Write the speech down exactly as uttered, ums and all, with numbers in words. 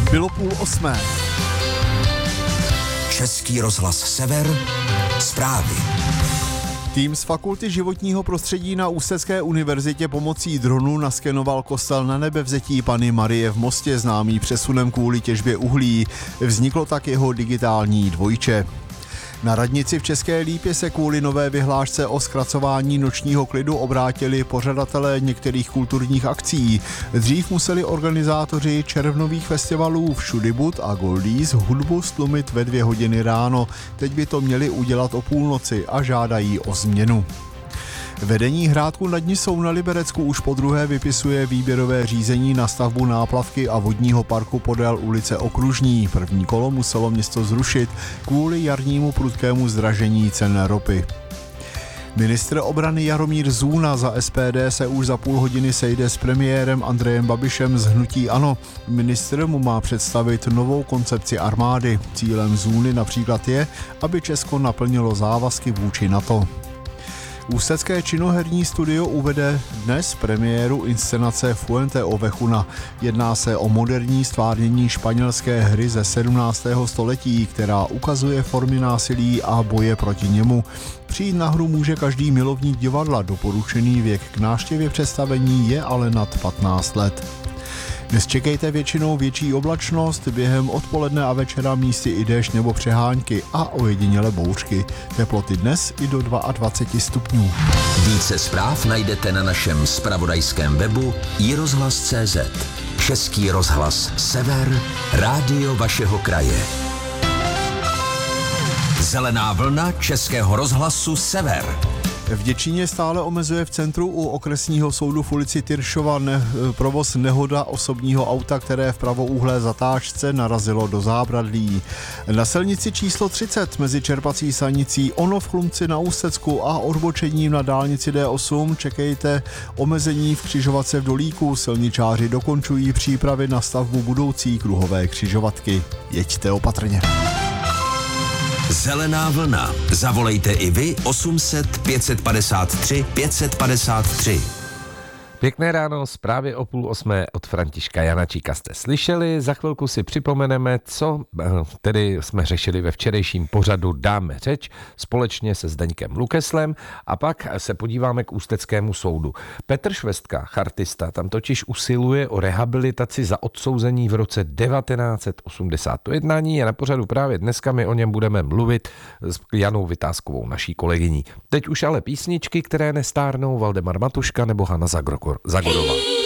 Bylo půl osmé. Český rozhlas Sever, zprávy. Tým z Fakulty životního prostředí na Ústecké univerzitě pomocí dronu naskenoval kostel Na Nebevzetí Panny Marie v Mostě, známý přesunem kvůli těžbě uhlí. Vzniklo tak jeho digitální dvojče. Na radnici v České Lípě se kvůli nové vyhlášce o zkracování nočního klidu obrátili pořadatelé některých kulturních akcí. Dřív museli organizátoři červnových festivalů Všudybud a Goldies hudbu stlumit ve dvě hodiny ráno. Teď by to měli udělat o půlnoci a žádají o změnu. Vedení Hrádku nad Nisou na Liberecku už podruhé vypisuje výběrové řízení na stavbu náplavky a vodního parku podél ulice Okružní. První kolo muselo město zrušit kvůli jarnímu prudkému zdražení cen ropy. Ministr obrany Jaromír Zůna za S P D se už za půl hodiny sejde s premiérem Andrejem Babišem z hnutí ANO. Ministr mu má představit novou koncepci armády. Cílem Zůny například je, aby Česko naplnilo závazky vůči NATO. Ústecké činoherní studio uvede dnes premiéru inscenace Fuente Ovejuna. Jedná se o moderní stvárnění španělské hry ze sedmnáctého století, která ukazuje formy násilí a boje proti němu. Přijít na hru může každý milovník divadla, doporučený věk k návštěvě představení je ale nad patnáct let. Dnes čekejte většinou větší oblačnost, během odpoledne a večera místy i déšť nebo přehánky a ojediněle bouřky. Teploty dnes i do dvacet dva stupňů. Více zpráv najdete na našem zpravodajském webu i rozhlas tečka cé zet. Český rozhlas Sever, rádio vašeho kraje. Zelená vlna Českého rozhlasu Sever. V Děčíně stále omezuje v centru u okresního soudu v ulici Tyršova ne, provoz nehoda osobního auta, které v pravouhlé zatáčce narazilo do zábradlí. Na silnici číslo třicet mezi čerpací stanicí Ono v Chlumci na Ústecku a odbočením na dálnici D osm čekejte omezení v křižovatce v Dolíku. Silničáři dokončují přípravy na stavbu budoucí kruhové křižovatky. Jeďte opatrně. Zelená vlna. Zavolejte i vy osm set pět padesát tři pět padesát tři. Pěkné ráno, zprávy o půl osmé od Františka Janačíka jste slyšeli. Za chvilku si připomeneme, co tedy jsme řešili ve včerejším pořadu Dáme řeč společně se Zdeňkem Lukeslem a pak se podíváme k Ústeckému soudu. Petr Švestka, chartista, tam totiž usiluje o rehabilitaci za odsouzení v roce devatenáct set osmdesát. To jednání je na pořadu právě dneska, my o něm budeme mluvit s Janou Vytázkovou, naší kolegyní. Teď už ale písničky, které nestárnou, Valdemar Matuška nebo Hana Zagroko. Zagorová.